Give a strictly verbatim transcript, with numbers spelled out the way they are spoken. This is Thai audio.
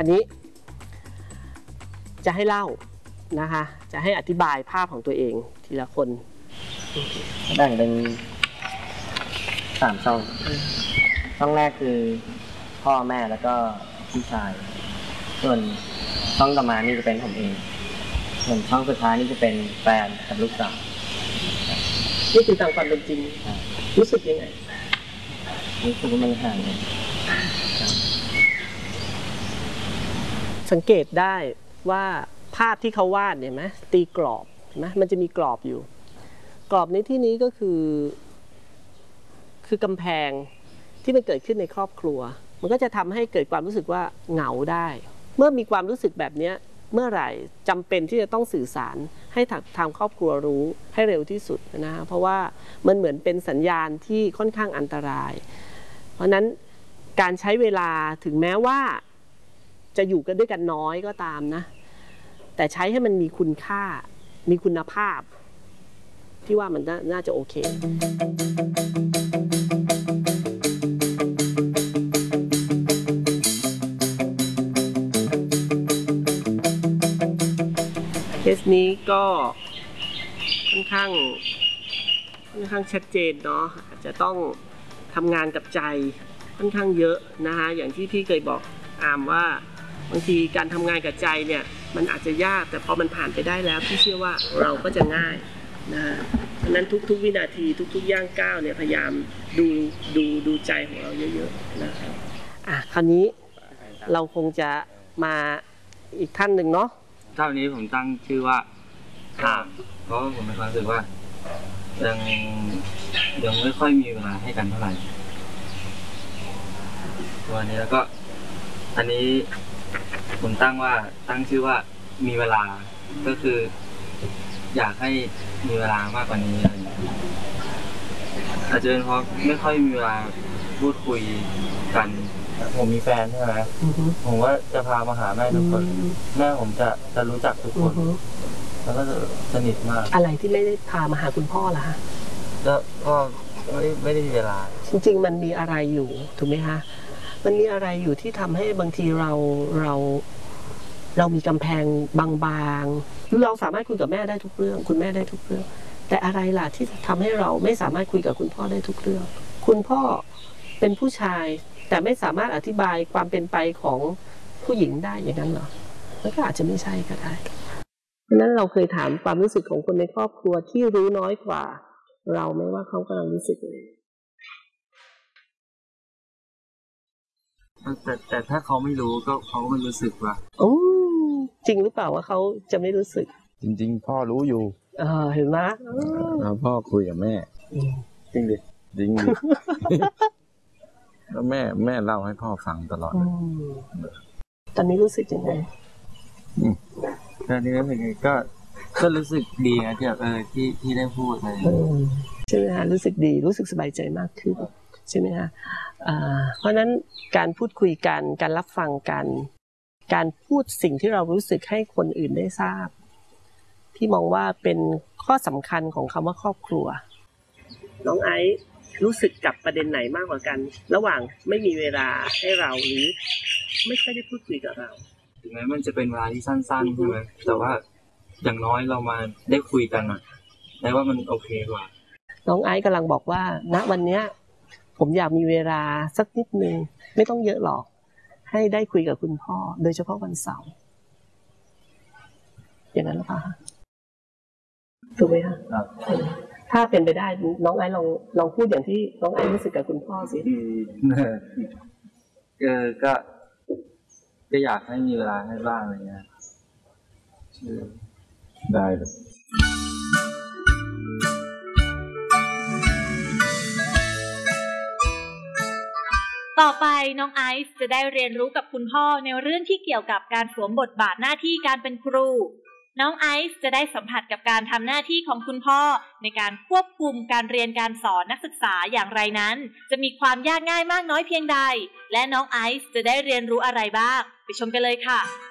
ราวนี้จะให้เล่านะคะจะให้อธิบายภาพของตัวเองทีละคนแบ่งเป็นสามช่องช่องแรกคือพ่อแม่แล้วก็พี่ชายส่วนช่องต่อมานี่จะเป็นผมเองส่วนช่องสุดท้ายนี่จะเป็นแฟนกับลูกสาวนี่คือตามความเป็นจริงรู้สึกยังไงรู้สึกว่ามันห่างกันสังเกตได้ว่าภาพที่เขาวาดเนี่ยไหมตีกรอบนะมันจะมีกรอบอยู่กรอบในที่นี้ก็คือคือกำแพงที่มันเกิดขึ้นในครอบครัวมันก็จะทำให้เกิดความรู้สึกว่าเหงาได้เมื่อมีความรู้สึกแบบนี้เมื่อไหร่จำเป็นที่จะต้องสื่อสารให้ทางครอบครัวรู้ให้เร็วที่สุดนะเพราะว่ามันเหมือนเป็นสัญญาณที่ค่อนข้างอันตรายเพราะนั้นการใช้เวลาถึงแม้ว่าจะอยู่กันด้วยกันน้อยก็ตามนะแต่ใช้ให้มันมีคุณค่ามีคุณภาพที่ว่ามันน่าจะโอเคเคสนี้ก็ค่อนข้างค่อนข้างชัดเจนเนาะอาจจะต้องทำงานกับใจค่อนข้างเยอะนะคะอย่างที่พี่เคยบอกอามว่าบางทีการทำงานกับใจเนี่ยมันอาจจะยากแต่พอมันผ่านไปได้แล้วพี่เชื่อว่าเราก็จะง่ายนะเพราะนั้นทุกๆวินาทีทุกๆย่างก้าวเนี่ยพยายามดูดูดูใจของเราเยอะๆนะครับอ่ะคราวนี้เราคงจะมาอีกท่านหนึ่งเนาะเท่านี้ผมตั้งชื่อว่าข้ามเพราะผมมีความรู้สึกว่ายังยังไม่ค่อยมีเวลาให้กันเท่าไหร่ตัวนี้แล้วก็อันนี้ผมตั้งว่าตั้งชื่อว่ามีเวลาก็คืออยากให้มีเวลามากกว่านี้อะไรอย่างเงี้ยอาจจะเป็นเพราะไม่ค่อยมีเวลาพูดคุยกันผมมีแฟนใช่ไหมผมว่าจะพามาหาแม่ทุกคนแม่ผมจะจะรู้จักทุกคนแล้วก็สนิทมากอะไรที่ไม่ได้พามาหาคุณพ่อล่ะฮะแล้วก็ไม่ไม่ได้มีเวลาจริงๆมันมีอะไรอยู่ถูกไหมคะมันมีอะไรอยู่ที่ทำให้บางทีเราเราเรามีกำแพงบางๆเราสามารถคุยกับแม่ได้ทุกเรื่องคุณแม่ได้ทุกเรื่องแต่อะไรล่ะที่ทำให้เราไม่สามารถคุยกับคุณพ่อได้ทุกเรื่องคุณพ่อเป็นผู้ชายแต่ไม่สามารถอธิบายความเป็นไปของผู้หญิงได้อย่างนั้นเหรอมันก็อาจจะไม่ใช่ก็ได้เพราะนั้นเราเคยถามความรู้สึกของคนในครอบครัวที่รู้น้อยกว่าเราไหมว่าเขากำลังรู้สึกอะไรแต่แต่ถ้าเขาไม่รู้ก็เขาไม่รู้สึกว่าโอ้จริงหรือเปล่าว่าเขาจะไม่รู้สึกจริงๆพ่อรู้อยู่เออเห็นไหมพ่อคุยกับแม่จริงดิจริงดิแล้วแม่แม่เล่าให้พ่อฟังตลอดตอนนี้รู้สึกยังไงตอนนี้รู้สึกก็ก็รู้สึกดีนะที่แบบเออที่ที่ได้พูดอะไรใช่ไหมฮะรู้สึกดีรู้สึกสบายใจมากขึ้นใช่ไหมฮะเพราะนั้นการพูดคุยกันการรับฟังกันการพูดสิ่งที่เรารู้สึกให้คนอื่นได้ทราบพี่มองว่าเป็นข้อสำคัญของคำว่าครอบครัวน้องไอซ์รู้สึกกับประเด็นไหนมากกว่ากันระหว่างไม่มีเวลาให้เราหรือไม่ค่อยได้พูดคุยกับเราถึงแม้มันจะเป็นเวลาที่สั้นๆใช่ไหมแต่ว่าอย่างน้อยเรามาได้คุยกันอ่ะได้ว่ามันโอเคกว่าน้องไอซ์กำลังบอกว่าณวันนี้ผมอยากมีเวลาสักนิดนึงไม่ต้องเยอะหรอกให้ได้คุยกับคุณพ่อโดยเฉพาะวันเสาร์อย่างนั้นหรือเปล่าถูกไหมคะถ้าเป็นไปได้น้องไอซ์ลองลองพูดอย่างที่น้องไอซ์รู้สึกกับคุณพ่อสิเออก็ก็อยากให้มีเวลาให้บ้างอะไรเงี้ยได้เลยต่อไปน้องไอซ์จะได้เรียนรู้กับคุณพ่อในเรื่องที่เกี่ยวกับการสวมบทบาทหน้าที่การเป็นครูน้องไอซ์จะได้สัมผัสกับการทำหน้าที่ของคุณพ่อในการควบคุมการเรียนการสอนนักศึกษาอย่างไรนั้นจะมีความยากง่ายมากน้อยเพียงใดและน้องไอซ์จะได้เรียนรู้อะไรบ้างไปชมกันเลยค่ะ